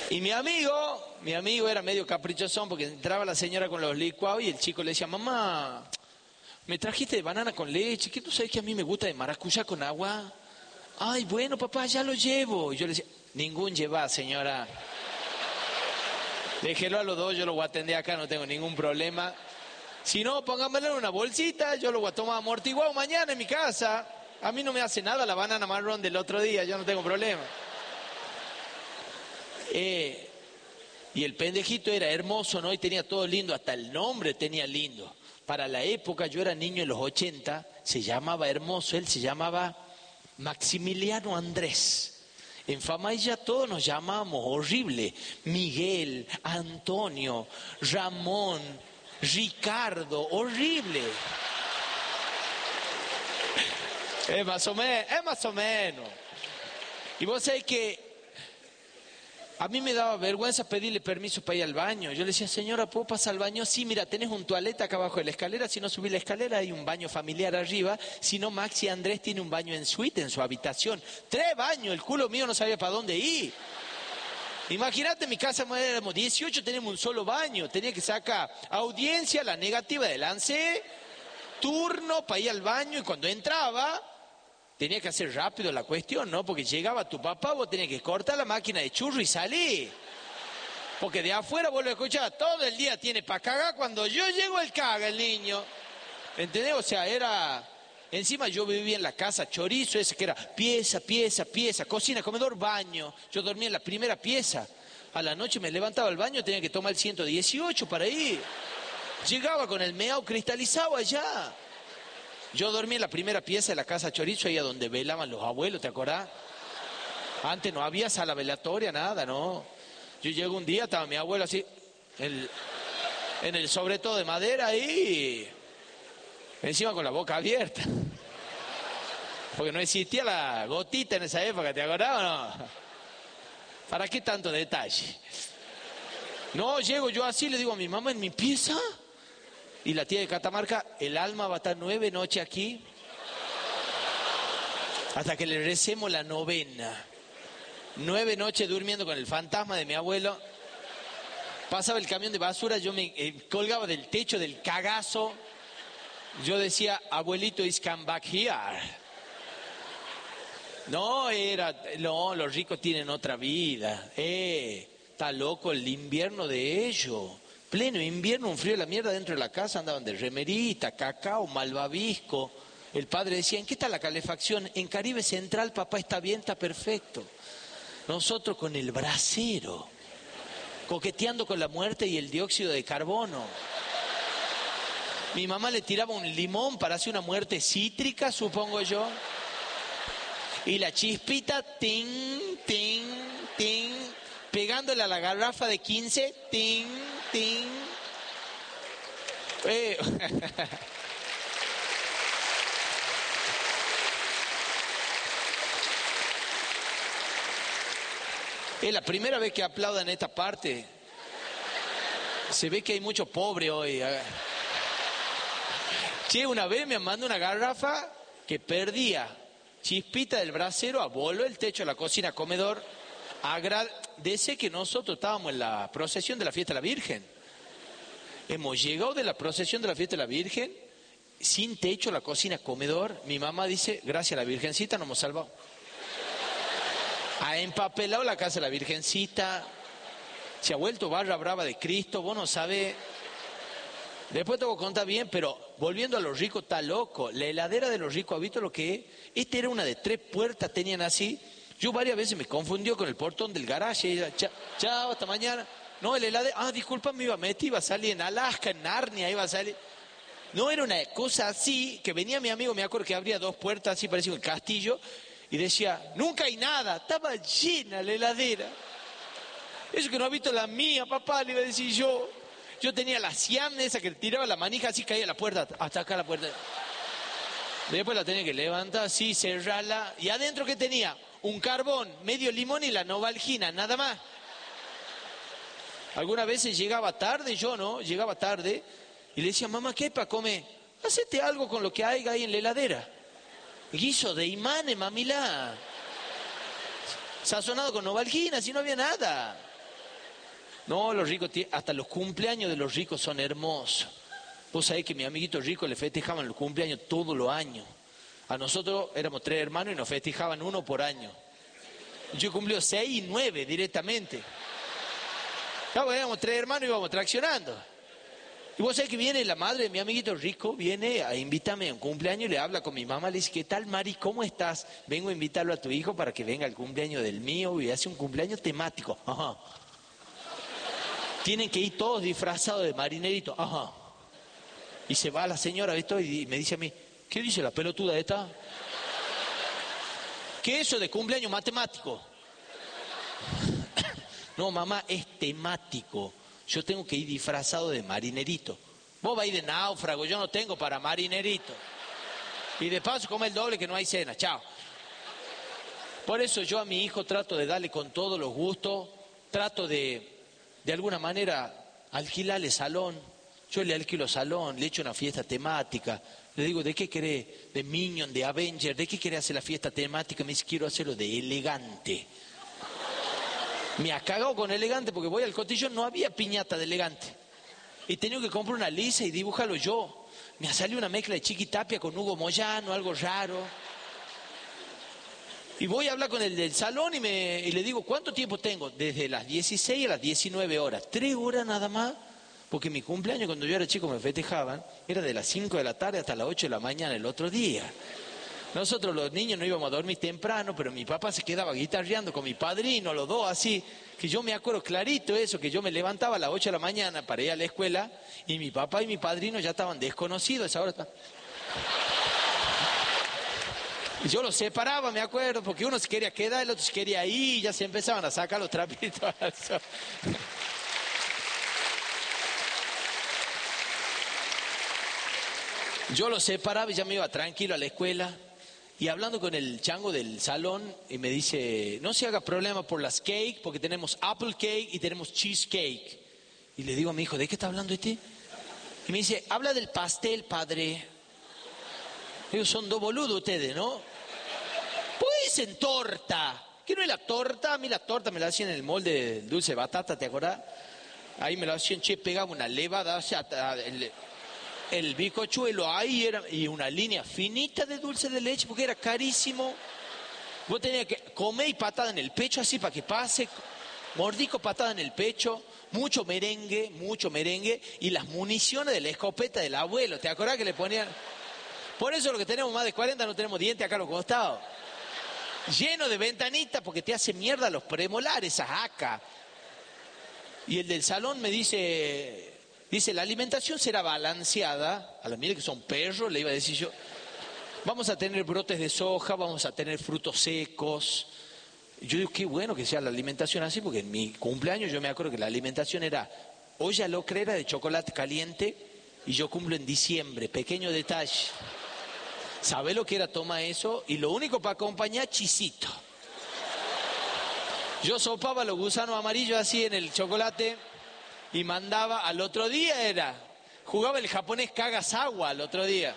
Y mi amigo era medio caprichosón porque entraba la señora con los licuados y el chico le decía, mamá, me trajiste de banana con leche, ¿qué tú sabes que a mí me gusta de maracuyá con agua? Ay, bueno, papá, ya lo llevo. Y yo le decía, ningún lleva, señora. Déjelo a los dos, yo lo voy a atender acá, no tengo ningún problema. Si no, póngamelo en una bolsita, yo lo voy a tomar amortiguado mañana en mi casa. A mí no me hace nada la banana marrón del otro día, yo no tengo problema. Y el pendejito era hermoso, ¿no? Y tenía todo lindo, hasta el nombre tenía lindo. Para la época, yo era niño en los 80, se llamaba hermoso, él se llamaba Maximiliano Andrés. En Famailla todos nos llamábamos horrible. Miguel, Antonio, Ramón, Ricardo, horrible. Es más o menos. Y vos sabés que a mí me daba vergüenza pedirle permiso para ir al baño. Yo le decía, señora, ¿puedo pasar al baño? Sí, mira, tenés un toalete acá abajo de la escalera. Si no subís la escalera, hay un baño familiar arriba. Si no, Maxi Andrés tiene un baño en suite en su habitación. 3 baños, el culo mío no sabía para dónde ir. Imagínate, en mi casa éramos 18, tenemos un solo baño. Tenía que sacar audiencia, la negativa del ANSE, turno para ir al baño y cuando entraba... Tenía que hacer rápido la cuestión, ¿no? Porque llegaba tu papá, vos tenías que cortar la máquina de churro y salir. Porque de afuera vos lo escuchabas, todo el día tiene para cagar, cuando yo llego él caga el niño. ¿Entendés? O sea, era... Encima yo vivía en la casa chorizo, esa que era pieza, cocina, comedor, baño. Yo dormía en la primera pieza. A la noche me levantaba al baño, tenía que tomar el 118 para ir. Llegaba con el meao cristalizado allá. Yo dormí en la primera pieza de la casa chorizo, ahí a donde velaban los abuelos, ¿te acordás? Antes no había sala velatoria, nada, ¿no? Yo llego un día, estaba mi abuelo así, en el sobre todo de madera ahí, encima con la boca abierta. Porque no existía la gotita en esa época, ¿te acordás o no? ¿Para qué tanto detalle? No, llego yo así, le digo a mi mamá, ¿en mi pieza? Y la tía de Catamarca, el alma va a estar 9 noches aquí hasta que le recemos la novena. 9 noches durmiendo con el fantasma de mi abuelo. Pasaba el camión de basura, yo me colgaba del techo del cagazo. Yo decía, abuelito is come back here. No, los ricos tienen otra vida. Está loco el invierno de ellos. Pleno invierno, un frío de la mierda dentro de la casa, andaban de remerita, cacao, malvavisco. El padre decía, ¿en qué está la calefacción? En Caribe Central, papá, está bien, está perfecto. Nosotros con el brasero, coqueteando con la muerte y el dióxido de carbono. Mi mamá le tiraba un limón para hacer una muerte cítrica, supongo yo. Y la chispita, ting, ting, ting, pegándole a la garrafa de 15, ting, ting. Es la primera vez que aplaudan esta parte. Se ve que hay mucho pobre hoy. Che, una vez me mandó una garrafa que perdía chispita del brasero, voló el techo de la cocina comedor. Agradece que nosotros estábamos en la procesión de la fiesta de la Virgen. Hemos llegado de la procesión de la fiesta de la Virgen, sin techo, la cocina comedor. Mi mamá dice, gracias a la Virgencita nos hemos salvado. Ha empapelado la casa de la Virgencita, se ha vuelto barra brava de Cristo, vos no sabés. Después te voy a contar bien, pero volviendo a los ricos, está loco. La heladera de los ricos, ¿has visto lo que es? Esta era una de 3 puertas, tenían así. Yo varias veces me confundió con el portón del garaje. Y chao, hasta mañana. No, el heladero, disculpa, me iba a meter, iba a salir en Alaska, en Narnia, iba a salir. No, era una cosa así, que venía mi amigo, me acuerdo que abría 2 puertas, así parecía un castillo, y decía, nunca hay nada, estaba llena la heladera. Eso que no ha visto la mía, papá, le iba a decir yo. Yo tenía la Siam esa que tiraba la manija, así caía la puerta, hasta acá la puerta. Después la tenía que levantar así, cerrarla. ¿Y adentro qué tenía? Un carbón, medio limón y la Novalgina, nada más. Algunas veces llegaba tarde, yo no, llegaba tarde, y le decía, mamá, ¿qué hay para comer? Hacete algo con lo que haya ahí en la heladera. Guiso de imanes, mamila. Sazonado con Novalgina, si no había nada. No, los ricos, hasta los cumpleaños de los ricos son hermosos. Vos sabés que mi amiguito rico le festejaban los cumpleaños todos los años. A nosotros éramos 3 hermanos y nos festejaban uno por año. Yo cumplí 6 y 9 directamente. Claro, éramos 3 hermanos y íbamos traccionando. Y vos sabés que viene la madre de mi amiguito rico, viene a invitarme a un cumpleaños y le habla con mi mamá, le dice, ¿qué tal, Mari? ¿Cómo estás? Vengo a invitarlo a tu hijo para que venga al cumpleaños del mío y hace un cumpleaños temático. Ajá. Tienen que ir todos disfrazados de marinerito. Ajá. Y se va la señora, ¿viste? Y me dice a mí, ¿qué dice la pelotuda esta? ¿Qué es eso de cumpleaños matemático? No, mamá, es temático. Yo tengo que ir disfrazado de marinerito. Vos vas a ir de náufrago, yo no tengo para marinerito. Y de paso come el doble que no hay cena, chao. Por eso yo a mi hijo trato de darle con todos los gustos, trato de alguna manera alquilarle salón. Yo le alquilo salón, le echo una fiesta temática. Le digo, ¿de qué querés? De Minion, de Avenger, ¿de qué querés hacer la fiesta temática? Me dice, quiero hacerlo de elegante. Me ha cagado con elegante porque voy al cotillón, no había piñata de elegante. Y tenía que comprar una lisa y dibujarlo yo. Me ha salido una mezcla de Chiquitapia con Hugo Moyano, algo raro. Y voy a hablar con el del salón y le digo, ¿cuánto tiempo tengo? Desde las 16 a las 19 horas. 3 horas nada más. Porque mi cumpleaños cuando yo era chico me festejaban, era de las 5 de la tarde hasta las 8 de la mañana el otro día. Nosotros los niños no íbamos a dormir temprano, pero mi papá se quedaba guitarreando con mi padrino, los dos así, que yo me acuerdo clarito eso, que yo me levantaba a las 8 de la mañana para ir a la escuela y mi papá y mi padrino ya estaban desconocidos a esa hora. Y yo los separaba, me acuerdo, porque uno se quería quedar, el otro se quería ir y ya se empezaban a sacar los trapitos al sol. Yo lo separaba y ya me iba tranquilo a la escuela. Y hablando con el chango del salón, y me dice, no se haga problema por las cake, porque tenemos apple cake y tenemos cheesecake. Y le digo a mi hijo, ¿de qué está hablando este? Y me dice, habla del pastel, padre. Digo, son dos boludos ustedes, ¿no? Pues en torta. ¿Qué no es la torta? A mí la torta me la hacían en el molde de dulce de batata, ¿te acordás? Ahí me lo hacían, che, pegaba una levada, o sea, el bizcochuelo ahí era, y una línea finita de dulce de leche porque era carísimo. Vos tenías que comer y patada en el pecho así para que pase, mordico, patada en el pecho, mucho merengue y las municiones de la escopeta del abuelo. ¿Te acordás que le ponían? Por eso los que tenemos más de 40 no tenemos dientes acá a los costados. Lleno de ventanitas porque te hace mierda los premolares, esas acá. Y el del salón me dice, la alimentación será balanceada. A la mira que son perros, le iba a decir yo. Vamos a tener brotes de soja, vamos a tener frutos secos. Yo digo, qué bueno que sea la alimentación así, porque en mi cumpleaños yo me acuerdo que la alimentación era olla locrera de chocolate caliente y yo cumplo en diciembre, pequeño detalle. ¿Sabe lo que era? Toma eso y lo único para acompañar, chisito. Yo sopaba los gusanos amarillos así en el chocolate y mandaba al otro día jugaba el japonés Kagasawa al otro día.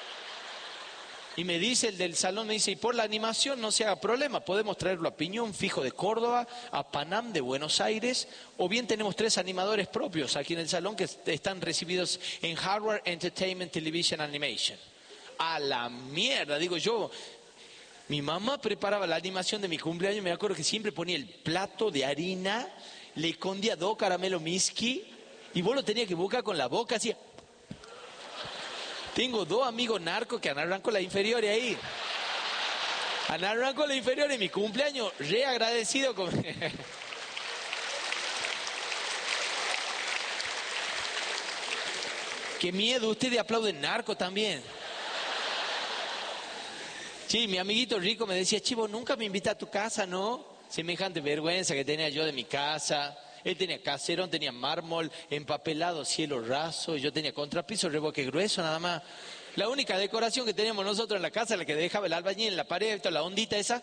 Y me dice el del salón, me dice, y por la animación no se haga problema, podemos traerlo a Piñón Fijo de Córdoba, a Panam de Buenos Aires, o bien tenemos 3 animadores propios aquí en el salón que están recibidos en Harvard Entertainment Television Animation. A la mierda, digo yo. Mi mamá preparaba la animación de mi cumpleaños, me acuerdo que siempre ponía el plato de harina, le escondía 2 caramelos Miski y vos lo tenías que buscar con la boca así. Tengo 2 amigos narcos que andaban con la inferior ahí. Andaban con la inferior en mi cumpleaños, re agradecido con... Qué miedo, ustedes aplauden narco también. Sí, mi amiguito rico me decía, Chivo, nunca me invita a tu casa, ¿no? Semejante vergüenza que tenía yo de mi casa. Él tenía caserón, tenía mármol, empapelado, cielo raso, y yo tenía contrapiso, reboque grueso, nada más. La única decoración que teníamos nosotros en la casa, la que dejaba el albañil en la pared, la ondita esa.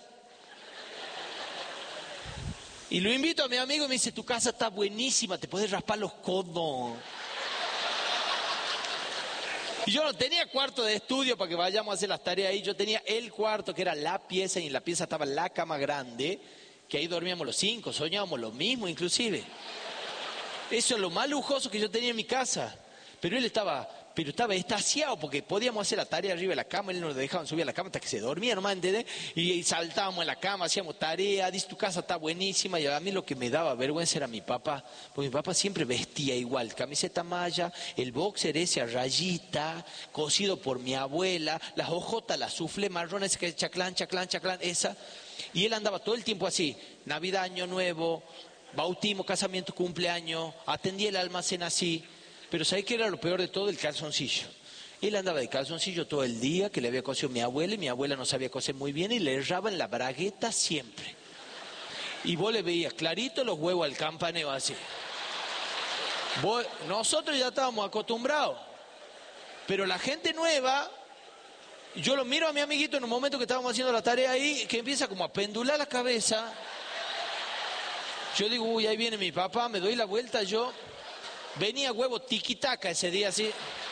Y lo invito a mi amigo y me dice, tu casa está buenísima, te puedes raspar los codos. Y yo no tenía cuarto de estudio para que vayamos a hacer las tareas ahí, yo tenía el cuarto que era la pieza y en la pieza estaba la cama grande, que ahí dormíamos los 5, soñábamos lo mismo inclusive. Eso es lo más lujoso que yo tenía en mi casa. Pero él estaba extasiado porque podíamos hacer la tarea arriba de la cama, él nos dejaban subir a la cama hasta que se dormía, nomás, ¿entendés? Y saltábamos en la cama, hacíamos tarea, dice, tu casa está buenísima. Y a mí lo que me daba vergüenza era mi papá, porque mi papá siempre vestía igual, camiseta malla, el boxer ese a rayita, cosido por mi abuela, las hojotas, las suflé marrones, que chaclán, chaclán, chaclán, esa. Y él andaba todo el tiempo así, Navidad, Año Nuevo, bautismo, casamiento, cumpleaños, atendía el almacén así. Pero ¿sabés qué era lo peor de todo? El calzoncillo. Él andaba de calzoncillo todo el día, que le había cosido mi abuela, y mi abuela no sabía coser muy bien, y le erraba en la bragueta siempre. Y vos le veías clarito los huevos al campaneo así. Nosotros ya estábamos acostumbrados, pero la gente nueva, yo lo miro a mi amiguito en un momento que estábamos haciendo la tarea ahí, que empieza como a pendular la cabeza. Yo digo, uy, ahí viene mi papá, me doy la vuelta yo. Venía huevo tiquitaca ese día así.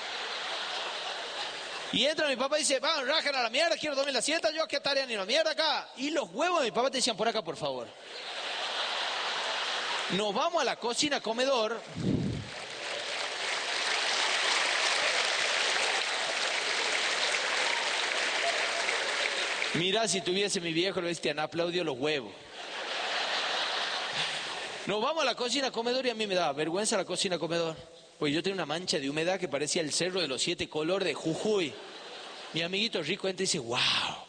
Y entra mi papá y dice, vamos, rajan a la mierda, quiero dormir la siesta, yo qué tarea ni la mierda acá. Y los huevos de mi papá te decían, por acá, por favor. Nos vamos a la cocina, comedor. Mirá, si tuviese mi viejo, lo han aplaudido los huevos. Nos vamos a la cocina, comedor, y a mí me daba vergüenza la cocina, comedor. Pues yo tenía una mancha de humedad que parecía el cerro de los 7 colores de Jujuy. Mi amiguito rico entra y dice, wow,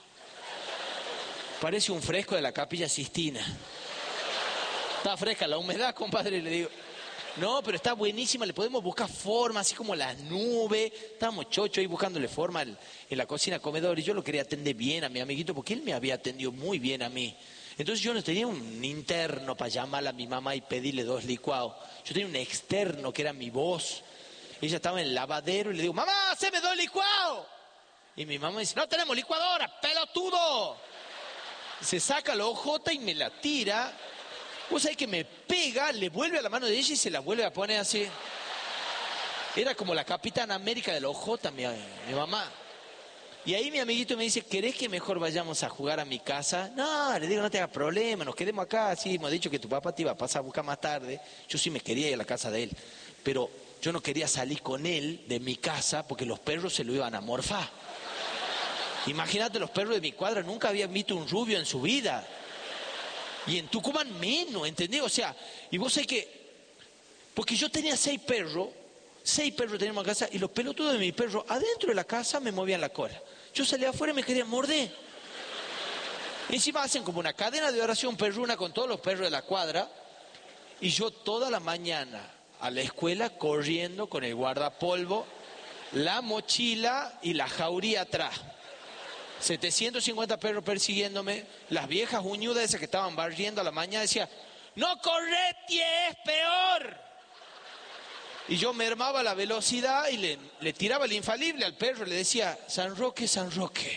parece un fresco de la Capilla Sistina. Está fresca la humedad, compadre, le digo. No, pero está buenísima, le podemos buscar forma, así como las nubes. Estábamos chocho ahí buscándole forma en la cocina, comedor, y yo lo quería atender bien a mi amiguito, porque él me había atendido muy bien a mí. Entonces yo no tenía un interno para llamar a mi mamá y pedirle 2 licuados. Yo tenía un externo que era mi voz. Ella estaba en el lavadero y le digo, mamá, haceme 2 licuados. Y mi mamá dice, no tenemos licuadora, pelotudo. Se saca la hojota y me la tira. Vos sabés que me pega, le vuelve a la mano de ella y se la vuelve a poner así. Era como la Capitana América de la hojota, mi mamá. Y ahí mi amiguito me dice, ¿querés que mejor vayamos a jugar a mi casa? No, le digo, no te hagas problema, nos quedemos acá. Sí, hemos dicho que tu papá te iba a pasar a buscar más tarde. Yo sí me quería ir a la casa de él, pero yo no quería salir con él de mi casa porque los perros se lo iban a morfar. Imagínate, los perros de mi cuadra nunca habían visto un rubio en su vida. Y en Tucumán menos, ¿entendés? O sea, y vos sabés que, porque yo tenía 6 perros teníamos en casa, y los pelotudos de mi perro adentro de la casa me movían la cola. Yo salía afuera y me querían morder. Encima hacen como una cadena de oración perruna con todos los perros de la cuadra, y yo toda la mañana a la escuela corriendo con el guardapolvo, la mochila y la jauría atrás. 750 perros persiguiéndome, las viejas uñudas esas que estaban barriendo a la mañana decían, no corretie, es peor. Y yo mermaba la velocidad y le tiraba el infalible al perro, le decía, San Roque, San Roque,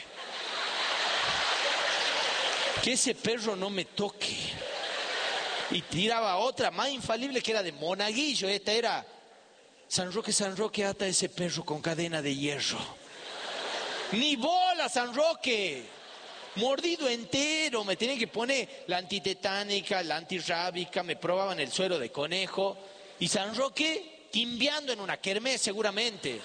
que ese perro no me toque. Y tiraba otra más infalible que era de monaguillo, esta era, San Roque, ata ese perro con cadena de hierro. Ni bola, San Roque. Mordido entero, me tenían que poner la antitetánica, la antirrábica, me probaban el suero de conejo. Y San Roque timbeando en una kermés seguramente.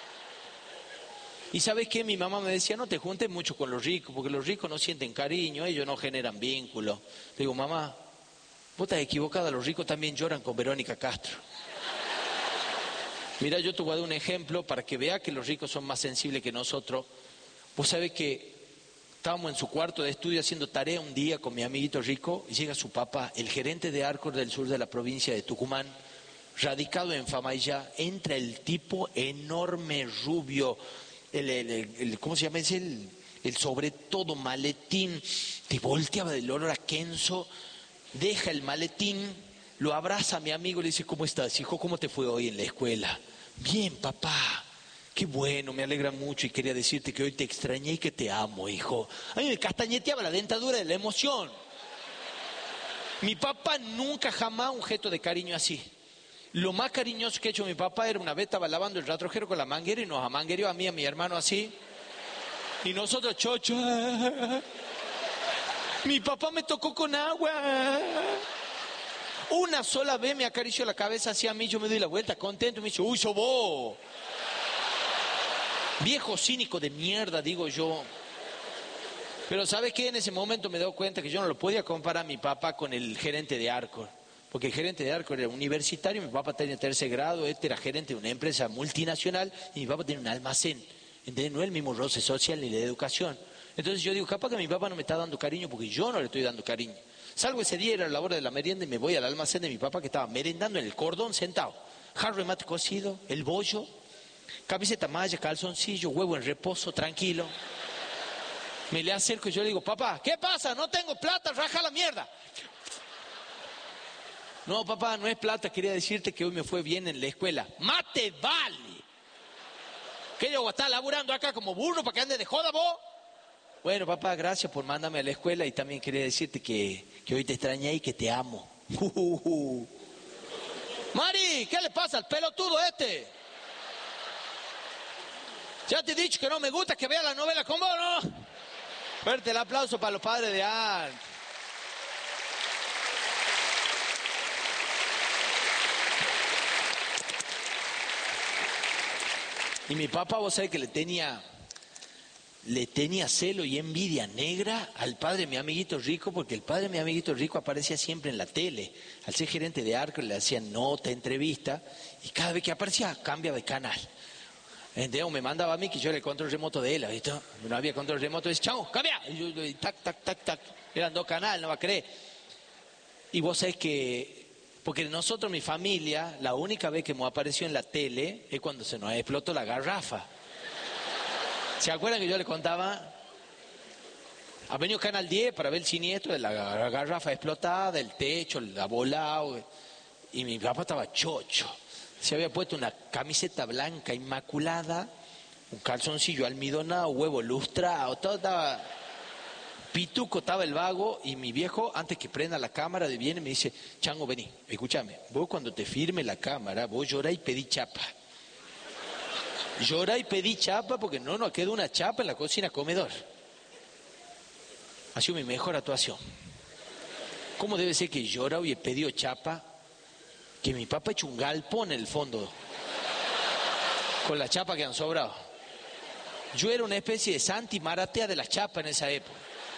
Y ¿sabes qué? Mi mamá me decía, no te juntes mucho con los ricos, porque los ricos no sienten cariño, ellos no generan vínculo. Le digo, mamá, vos estás equivocada, los ricos también lloran con Verónica Castro. Mira, yo te voy a dar un ejemplo para que vea que los ricos son más sensibles que nosotros. Vos sabés que estábamos en su cuarto de estudio haciendo tarea un día con mi amiguito rico, y llega su papá, el gerente de Arcor del sur de la provincia de Tucumán, radicado en Famaillá. Entra el tipo enorme, rubio, ¿cómo se llama ese? El sobre todo maletín, te volteaba del olor a Kenzo, deja el maletín, lo abraza a mi amigo y le dice, ¿cómo estás, hijo? ¿Cómo te fue hoy en la escuela? Bien, papá. Qué bueno, me alegra mucho y quería decirte que hoy te extrañé y que te amo, hijo. A mí me castañeteaba la dentadura de la emoción. Mi papá nunca jamás un gesto de cariño así. Lo más cariñoso que ha hecho mi papá era una vez estaba lavando el rastrojero con la manguera y nos amanguereó a mí y a mi hermano así. Y nosotros, chocho. Mi papá me tocó con agua. Una sola vez me acarició la cabeza hacia mí, yo me doy la vuelta contento y me dice, uy, sos vos. Viejo cínico de mierda, digo yo. Pero ¿sabe qué? En ese momento me doy cuenta que yo no lo podía comparar a mi papá con el gerente de Arcor. Porque el gerente de Arcor era universitario, mi papá tenía 3.º grado, este era gerente de una empresa multinacional y mi papá tenía un almacén. ¿Entendés? No es el mismo roce social ni de educación. Entonces yo digo, capaz que mi papá no me está dando cariño porque yo no le estoy dando cariño. Salgo ese día, era la hora de la merienda y me voy al almacén de mi papá que estaba merendando en el cordón sentado. Jarro de mate cocido, el bollo, camiseta malla, calzoncillo, huevo en reposo, tranquilo. Me le acerco y yo le digo, papá, ¿qué pasa? No tengo plata, raja la mierda. No, papá, no es plata, quería decirte que hoy me fue bien en la escuela. ¡Mate vale! ¿Qué yo voy a estar laburando acá como burro para que ande de joda vos? Bueno, papá, gracias por mandarme a la escuela y también quería decirte que hoy te extrañé y que te amo. Mari, ¿qué le pasa al pelotudo este? Ya te he dicho que no me gusta que vea la novela con vos, ¿no? Fuerte el aplauso para los padres de Art. Y mi papá, vos sabés que le tenía celo y envidia negra al padre de mi amiguito rico, porque el padre de mi amiguito rico aparecía siempre en la tele. Al ser gerente de Arcor le hacían nota, entrevista, y cada vez que aparecía cambiaba de canal. Entonces me mandaba a mí que yo era el control remoto de él, ¿viste? No había control remoto, dice, chao, cambia. Y yo, tac, tac, tac, tac. Eran 2 canales, no va a creer. Y vos sabés que, porque nosotros, mi familia, la única vez que hemos aparecido en la tele es cuando se nos explotó la garrafa. ¿Se acuerdan que yo le contaba? Ha venido Canal 10 para ver el siniestro de la garrafa explotada, el techo, la volado. Y mi papá estaba chocho. Se había puesto una camiseta blanca inmaculada, un calzoncillo almidonado, huevo lustrado, todo estaba... Pituco estaba el vago y mi viejo, antes que prenda la cámara, viene y me dice, Chango, vení, escúchame, vos cuando te firme la cámara, vos llorá y pedí chapa. Llorá y pedí chapa porque no nos quedó una chapa en la cocina comedor. Ha sido mi mejor actuación. ¿Cómo debe ser que llora y he pedido chapa? Que mi papá ha hecho un galpón en el fondo con la chapa que han sobrado. Yo era una especie de Santi Maratea de las chapas en esa época.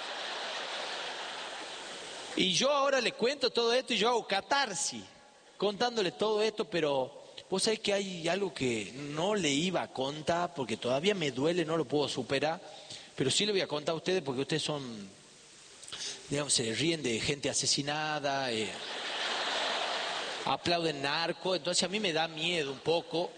Y yo ahora le cuento todo esto y yo hago catarsis contándole todo esto, pero vos sabés que hay algo que no le iba a contar porque todavía me duele, no lo puedo superar, pero sí le voy a contar a ustedes porque ustedes son, digamos, se ríen de gente asesinada, aplauden narco, entonces a mí me da miedo un poco.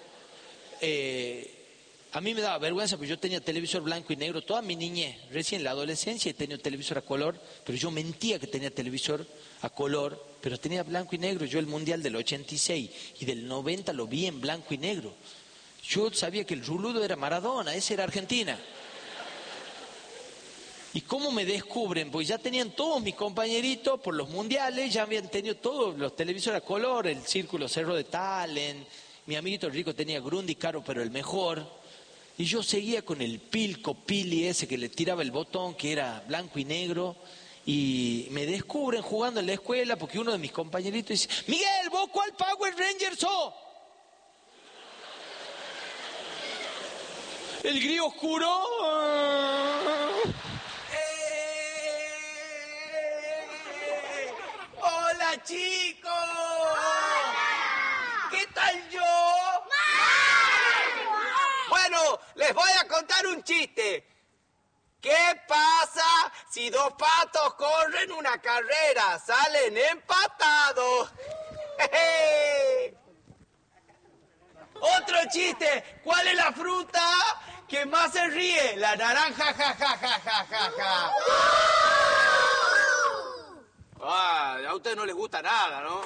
A mí me daba vergüenza porque yo tenía televisor blanco y negro toda mi niñez, recién en la adolescencia he tenido televisor a color, pero yo mentía que tenía televisor a color, pero tenía blanco y negro. Yo el Mundial del 86 y del 90 lo vi en blanco y negro. Yo sabía que el ruludo era Maradona, ese era Argentina. ¿Y cómo me descubren? Pues ya tenían todos mis compañeritos por los mundiales, ya habían tenido todos los televisores a color, el Círculo Cerro de Talent, mi amiguito rico tenía Grundy caro pero el mejor. Y yo seguía con el Pilco Pili ese que le tiraba el botón, que era blanco y negro. Y me descubren jugando en la escuela porque uno de mis compañeritos dice, Miguel, ¿vos cuál Power Ranger sos? ¿El gris oscuro? ¡Hola, chicos! ¡Hola! ¿Qué tal yo? Bueno, les voy a contar un chiste. ¿Qué pasa si 2 patos corren una carrera? Salen empatados. Otro chiste. ¿Cuál es la fruta que más se ríe? La naranja, ja, ja, ja, ja, ja, ja. Ah, a ustedes no les gusta nada, ¿no?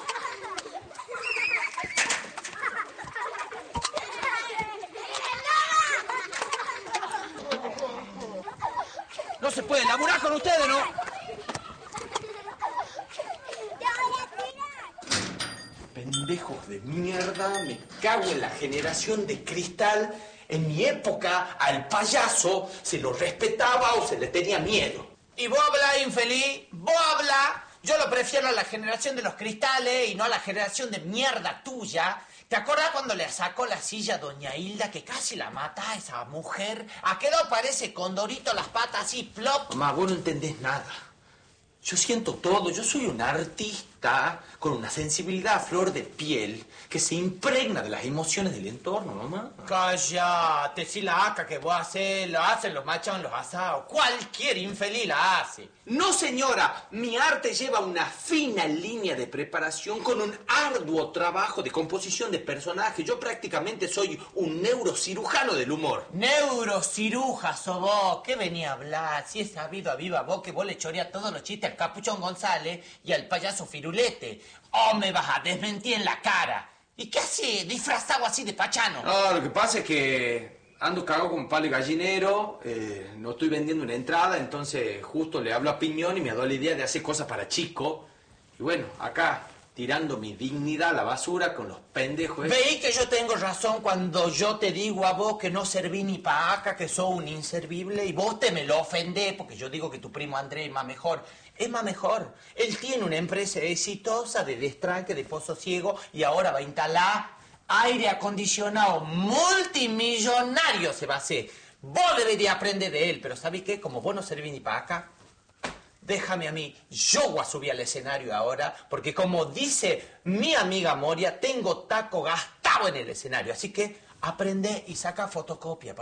No se puede laburar con ustedes, ¿no? Pendejos de mierda, me cago en la generación de cristal. En mi época, al payaso se lo respetaba o se le tenía miedo. Y vos habla, infeliz, vos habla. Yo lo prefiero a la generación de los cristales y no a la generación de mierda tuya. ¿Te acuerdas cuando le sacó la silla a doña Hilda, que casi la mata a esa mujer? ¿A qué no parece Condorito las patas así, plop? Mamá, vos no entendés nada. Yo siento todo, yo soy un artista con una sensibilidad a flor de piel que se impregna de las emociones del entorno, mamá. Cállate, si la haca que vos hacés, lo hacen los machos en los asados. Cualquier infeliz la hace. No, señora, mi arte lleva una fina línea de preparación con un arduo trabajo de composición de personajes. Yo prácticamente soy un neurocirujano del humor. Neurociruja sos vos, ¿qué venía a hablar? Si es sabido a viva voz que vos le choreás todos los chistes al Capuchón González y al payaso Firulete. ¿O me vas a desmentir en la cara? ¿Y qué hace disfrazado así de pachano? No, lo que pasa es que ando cagado con palo y gallinero, no estoy vendiendo una entrada, entonces justo le hablo a Piñón y me da la idea de hacer cosas para chico. Y bueno, acá, tirando mi dignidad a la basura con los pendejos. Veí que yo tengo razón cuando yo te digo a vos que no serví ni pa' acá, que sos un inservible, y vos te me lo ofendés porque yo digo que tu primo Andrés es más mejor. Es más mejor. Él tiene una empresa exitosa de destranque, de pozo ciego, y ahora va a instalar aire acondicionado multimillonario se va a hacer. Vos deberías aprender de él, pero ¿sabés qué? Como vos no servís ni para acá, déjame a mí. Yo voy a subir al escenario ahora, porque como dice mi amiga Moria, tengo taco gastado en el escenario. Así que aprende y saca fotocopia.